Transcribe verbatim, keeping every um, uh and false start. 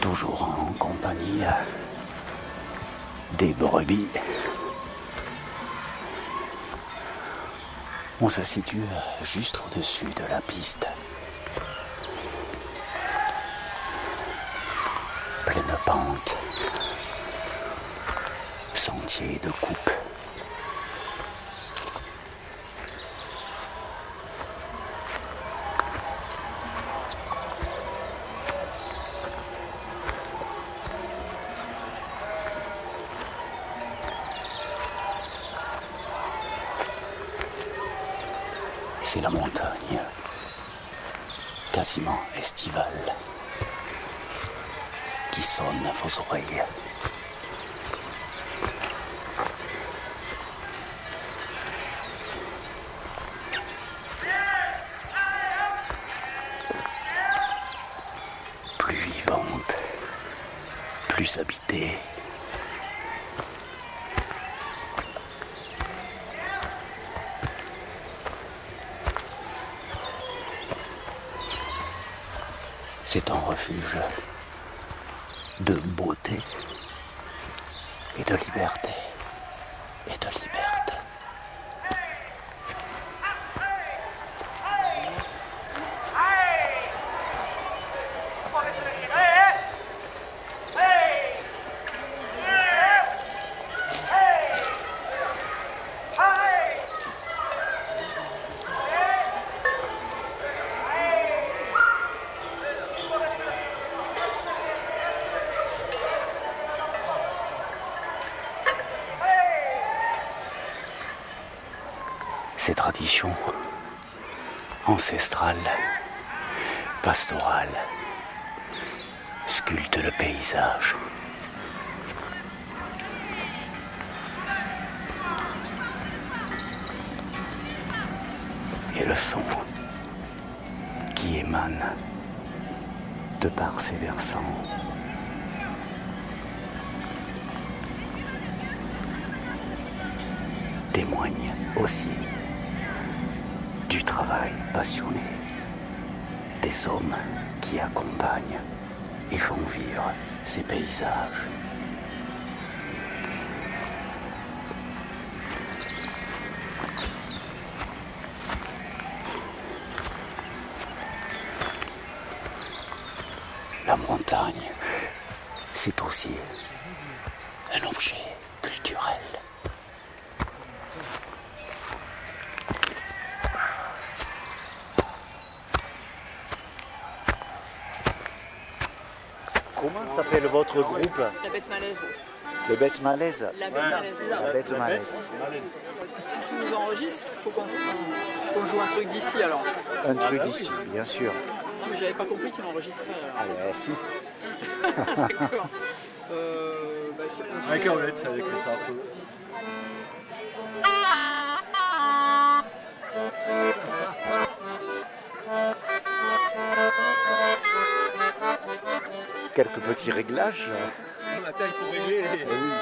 toujours en compagnie des brebis. On se situe juste au-dessus de la piste. Pleine pente. Sentier de coupe. C'est la montagne, quasiment estivale, qui sonne à vos oreilles. Plus vivante, plus habitée. C'est un refuge de beauté et de liberté et de liberté. Ces traditions ancestrales, pastorales, sculptent le paysage. Et le son qui émane de par ces versants témoigne aussi du travail passionné des hommes qui accompagnent et font vivre ces paysages. La montagne, c'est aussi un objet culturel. Comment s'appelle votre groupe? La bête malaise. Les bêtes malaises. La bête malaise. La bête malaise. Si tu nous enregistres, il faut qu'on qu'on joue un truc d'ici alors. Un truc d'ici, bien sûr. Non mais j'avais pas compris qu'il enregistrait. Ah ouais, si. D'accord. Euh, bah, je sais pas. Avec un roulette, c'est avec le ça. Quelques petits réglages. Attends, il faut régler les...